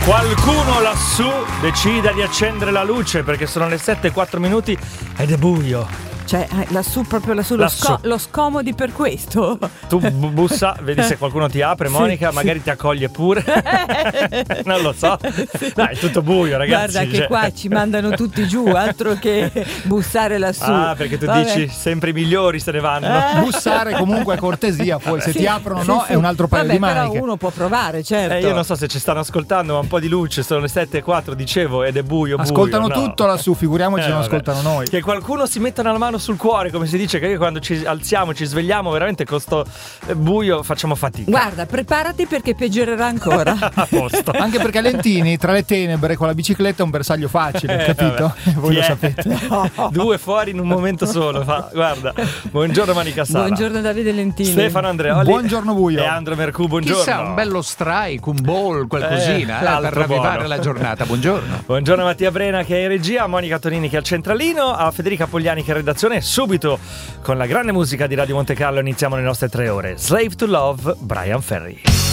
Qualcuno lassù decida di accendere la luce perché sono le 7:04 ed è buio. Cioè, lassù, proprio lassù. Lo scomodi per questo. Tu bussa, vedi se qualcuno ti apre, Monica, sì, magari ti accoglie pure. Non lo so. Dai, è tutto buio, ragazzi. Guarda che qua ci mandano tutti giù, altro che bussare lassù. Ah, perché tu dici sempre i migliori se ne vanno. Bussare comunque è cortesia, poi se ti aprono no è un altro paio di maniche. Però uno può provare, certo. Io non so se ci stanno ascoltando, ma un po' di luce, sono le 7:04, dicevo, ed è buio. Ascoltano no. tutto lassù, figuriamoci non vabbè. ascoltano noi. Che qualcuno si metta una mano sul cuore, come si dice, che quando ci alziamo, ci svegliamo, veramente con sto buio facciamo fatica. Guarda, preparati perché peggiorerà ancora. A posto. Anche perché Lentini tra le tenebre con la bicicletta è un bersaglio facile, capito? Voi lo sapete. Due fuori in un momento solo. Guarda, buongiorno Manica Sala. Buongiorno Davide Lentini. Stefano Andreoli. Buongiorno buio. E Andro Mercù, buongiorno. Chissà, un bello strike, un ball, qualcosina per ravvivare buono. la giornata. Buongiorno. Buongiorno Mattia Brena che è in regia, Monica Tonini che è al centralino, a Federica Pogliani che è in redazione. E subito con la grande musica di Radio Monte Carlo iniziamo le nostre 3 ore. Slave to Love, Brian Ferry.